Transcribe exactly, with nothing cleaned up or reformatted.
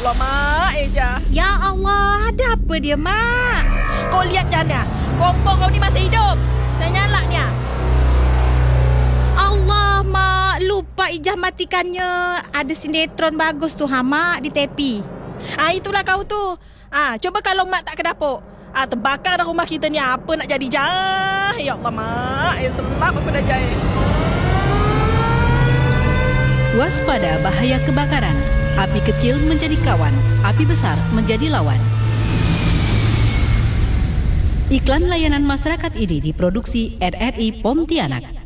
Allah, Mak, Eja. Ya Allah, ada apa dia, Mak? Kau lihat Jana, kompor kau ni masih hidup. Saya nyala ni. Allah, Mak, lupa Ijah matikannya. Ada sinetron bagus tu, ha, Mak, di tepi. Ah, itulah kau tu. Ah, coba kalau Mak tak ke dapur. Ah, terbakar dah rumah kita ni. Apa nak jadi jah? Ya Allah, Mak. Eh, selap aku dah jahit. Waspada bahaya kebakaran. Api kecil menjadi kawan, api besar menjadi lawan. Iklan layanan masyarakat ini diproduksi R R I Pontianak.